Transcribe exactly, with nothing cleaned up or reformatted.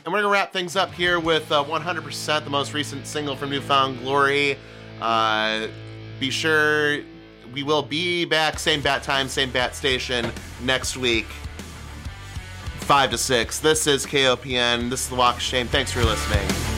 And we're going to wrap things up here with uh, one hundred percent, the most recent single from New Found Glory. Uh, be sure we will be back, same bat time, same bat station next week, five to six. This is K O P N. This is The Walk of Shame. Thanks for listening.